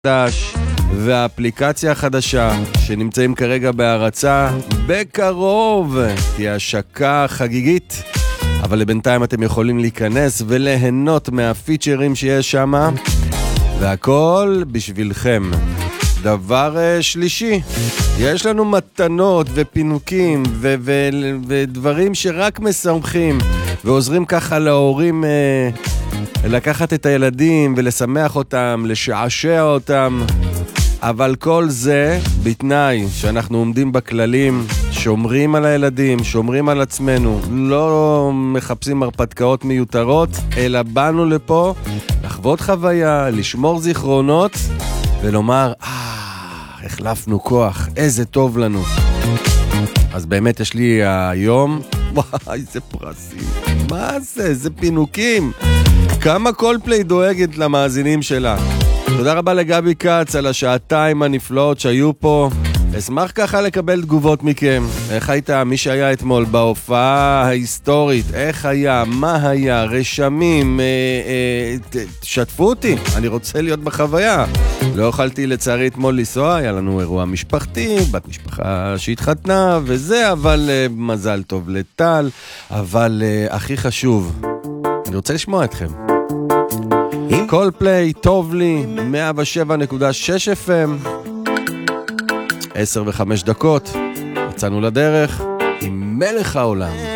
חדש והאפליקציה החדשה שנמצאים כרגע בהרצה. בקרוב תהיה השקה חגיגית, אבל לבינתיים אתם יכולים להיכנס וליהנות מהפיצ'רים שיש שם, והכל בשבילכם. דבר שלישי, יש לנו מתנות ופינוקים ודברים שרק משמחים ועוזרים ככה להורים לקחת את הילדים ולשמח אותם, לשעשע אותם, אבל כל זה בתנאי שאנחנו עומדים בכללים, שומרים על הילדים, שומרים על עצמנו, לא מחפשים הרפתקאות מיותרות, אלא באנו לפה לחוות חוויה, לשמור זיכרונות ולומר, החלפנו כוח, איזה טוב לנו. אז באמת יש לי היום, וואי, איזה פרסים, מה זה, איזה פינוקים, כמה קולפליי דואגת למאזינים שלה. תודה רבה לגבי קץ על השעתיים הנפלאות שהיו פה. אשמח ככה לקבל תגובות מכם. איך הייתה, מי שהיה אתמול בהופעה ההיסטורית, איך היה, מה היה, רשמים, שתפו אותי, אני רוצה להיות בחוויה. לא יכולתי לצערי אתמול לנסוע, היה לנו אירוע משפחתי, בת משפחה שהתחתנה וזה, אבל מזל טוב לטל. אבל הכי חשוב, אני רוצה לשמוע אתכם. קולפליי, טוב לי, 107.6 FM, 10:05, יצאנו לדרך עם מלך העולם.